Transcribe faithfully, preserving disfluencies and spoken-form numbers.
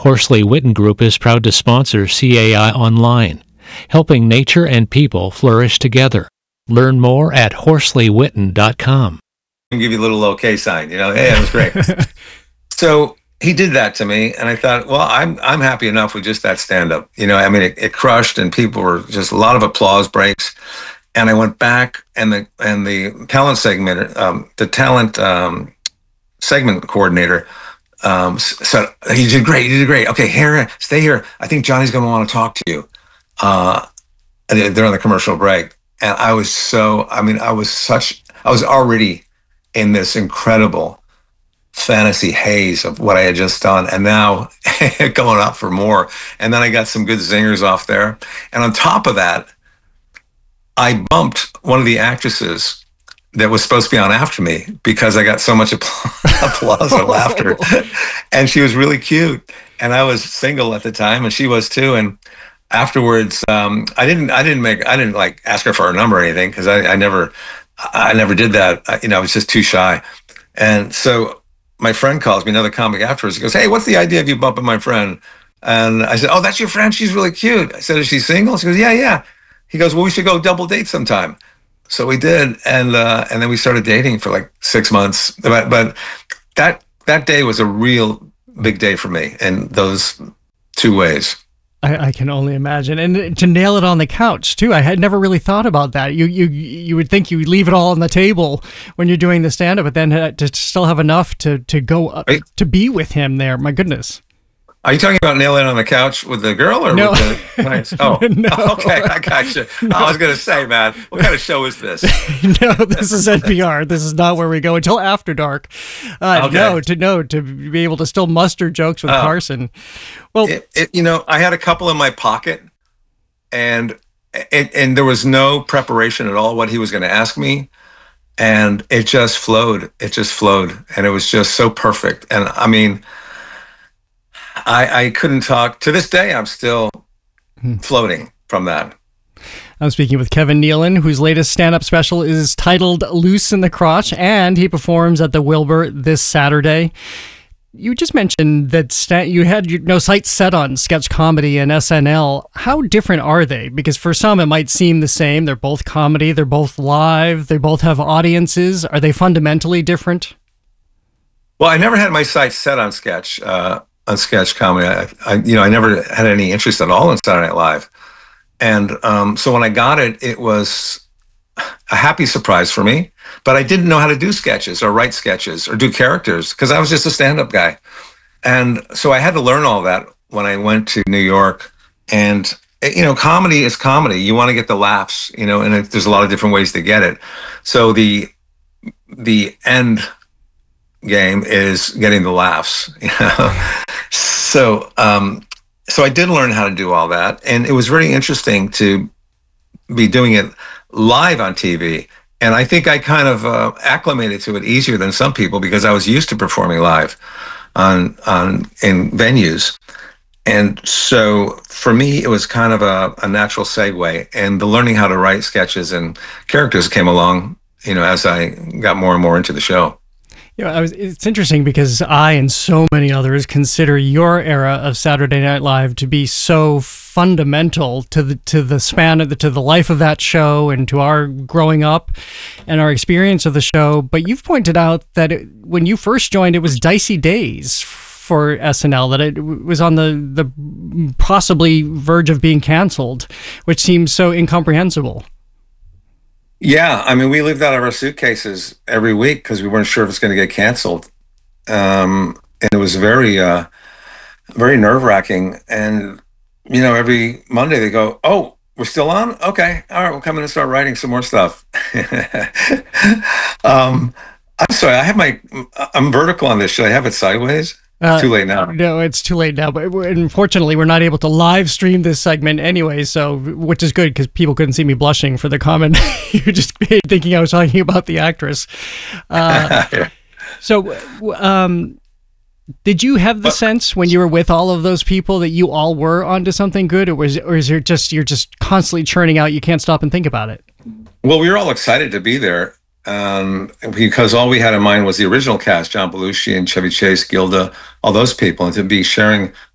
Horsley Witten Group is proud to sponsor C A I Online, helping nature and people flourish together. Learn more at horsley witten dot com. Give you a little okay sign, you know, hey, that was great. So he did that to me, and I thought, well, I'm I'm happy enough with just that stand-up. You know, I mean, it, it crushed, and people were just a lot of applause breaks. And I went back, and the and the talent segment, um, the talent um, segment coordinator um, said, "You did great, you did great. Okay, here, stay here. I think Johnny's going to want to talk to you." Uh, and they're on the commercial break. And I was so, I mean, I was such, I was already in this incredible fantasy haze of what I had just done. And now going up for more. And then I got some good zingers off there. And on top of that, I bumped one of the actresses that was supposed to be on after me because I got so much applause and laughter. And she was really cute. And I was single at the time, and she was too. And afterwards, um, I didn't, I didn't make, I didn't like ask her for her number or anything, because I, I never, I never did that. I, you know, I was just too shy. And so my friend calls me, another comic afterwards. He goes, "Hey, what's the idea of you bumping my friend?" And I said, "Oh, that's your friend. She's really cute." I said, "Is she single?" She goes, "Yeah, yeah." He goes, "Well, we should go double date sometime." So we did, and uh, and then we started dating for like six months. But, but that that day was a real big day for me in those two ways. I, I can only imagine. And to nail it on the couch too. I had never really thought about that. You you you would think you leave it all on the table when you're doing the stand-up, but then to still have enough to to go up, right, to be with him there. My goodness. Are you talking about nailing on the couch with the girl or no. with the clients? Oh, no. Okay, I got you. No. I was going to say, man, what kind of show is this? No, this is N P R. This is not where we go until after dark. Uh, okay. No, to know to be able to still muster jokes with oh. Carson. Well, it, it, you know, I had a couple in my pocket, and and, and there was no preparation at all what he was going to ask me, and it just flowed. It just flowed, and it was just so perfect. And I mean, I, I couldn't talk. To this day, I'm still hmm. floating from that. I'm speaking with Kevin Nealon, whose latest stand-up special is titled Loose in the Crotch, and he performs at the Wilbur this Saturday. You just mentioned that sta- you had your, no sights set on sketch comedy and S N L. How different are they? Because for some, it might seem the same. They're both comedy. They're both live. They both have audiences. Are they fundamentally different? Well, I never had my sights set on sketch. Uh, on sketch comedy. I, I, you know, I never had any interest at all in Saturday Night Live. And um, so when I got it, it was a happy surprise for me, but I didn't know how to do sketches or write sketches or do characters because I was just a stand-up guy. And so I had to learn all that when I went to New York. And, you know, comedy is comedy. You want to get the laughs, you know, and it, there's a lot of different ways to get it. So the, the end game is getting the laughs, you know. So, um, so I did learn how to do all that, and it was very interesting to be doing it live on T V. And I think I kind of uh, acclimated to it easier than some people because I was used to performing live on on in venues. And so for me, it was kind of a, a natural segue. And the learning how to write sketches and characters came along, you know, as I got more and more into the show. You know, I was, it's interesting because I and so many others consider your era of Saturday Night Live to be so fundamental to the to the span of the to the life of that show and to our growing up and our experience of the show. But you've pointed out that it, when you first joined, it was dicey days for S N L, that it was on the the possibly verge of being canceled, which seems so incomprehensible. Yeah, I mean, we lived out of our suitcases every week because we weren't sure if it's going to get canceled. Um, and it was very, uh, very nerve-wracking. And, you know, every Monday they go, "Oh, we're still on? Okay, all right, we'll come in and start writing some more stuff." um, I'm sorry, I have my, I'm vertical on this. Should I have it sideways? Uh, too late now. No, it's too late now. But unfortunately, we're not able to live stream this segment anyway. So, which is good because people couldn't see me blushing for the comment. You're just thinking I was talking about the actress. Uh, yeah. So, um, did you have the sense when you were with all of those people that you all were onto something good, or was, or is it just you're just constantly churning out? You can't stop and think about it. Well, we were all excited to be there. Um, because all we had in mind was the original cast, John Belushi and Chevy Chase, Gilda, all those people, and to be sharing